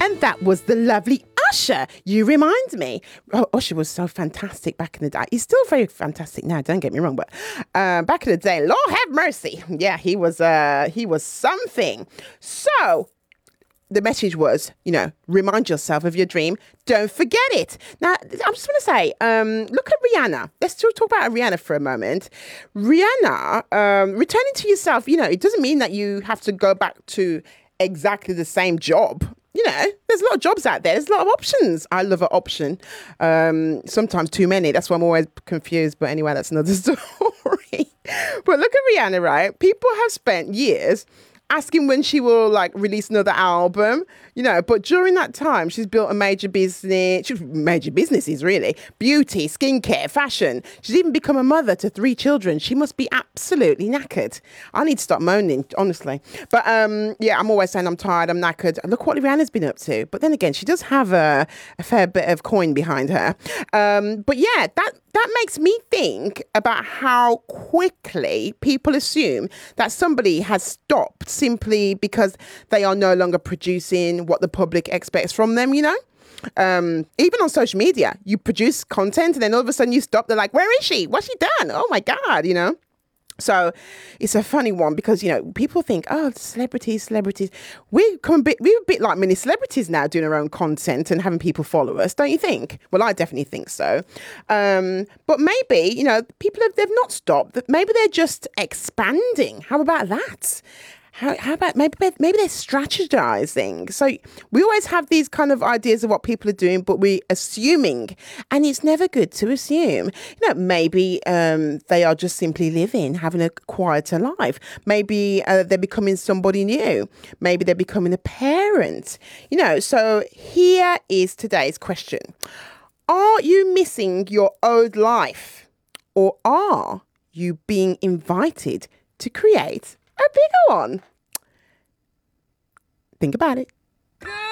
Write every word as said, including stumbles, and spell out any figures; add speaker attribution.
Speaker 1: And that was the lovely Usher. You remind me. Oh, Usher was so fantastic back in the day. He's still very fantastic now, don't get me wrong, but uh, back in the day, Lord have mercy. Yeah, he was uh, he was something. So the message was, you know, remind yourself of your dream. Don't forget it. Now, I'm just going to say, um, look at Rihanna. Let's talk about Rihanna for a moment. Rihanna, um, returning to yourself, you know, it doesn't mean that you have to go back to exactly the same job. You know, there's a lot of jobs out there. There's a lot of options. I love an option. Um, sometimes too many. That's why I'm always confused. But anyway, that's another story. But look at Rihanna, right? People have spent years asking when she will like release another album, you know, but during that time, she's built a major business, major businesses really, beauty, skincare, fashion. She's even become a mother to three children. She must be absolutely knackered. I need to stop moaning, honestly. But um, yeah, I'm always saying I'm tired, I'm knackered. Look what Rihanna's been up to. But then again, she does have a, a fair bit of coin behind her. Um, but yeah, that that makes me think about how quickly people assume that somebody has stopped simply because they are no longer producing what the public expects from them, you know? Um, even on social media, you produce content and then all of a sudden you stop. They're like, where is she? What's she done? Oh my God, you know? So it's a funny one because, you know, people think, oh, celebrities, celebrities. We come a bit, we're a bit like mini celebrities now doing our own content and having people follow us, don't you think? Well, I definitely think so. Um, but maybe, you know, people have, they've not stopped. Maybe they're just expanding. How about that? How, how about maybe maybe they're strategizing? So we always have these kind of ideas of what people are doing, but we're assuming, and it's never good to assume. You know, maybe um, they are just simply living, having a quieter life. Maybe uh, they're becoming somebody new. Maybe they're becoming a parent. You know, so here is today's question: are you missing your old life, or are you being invited to create a bigger one? Think about it.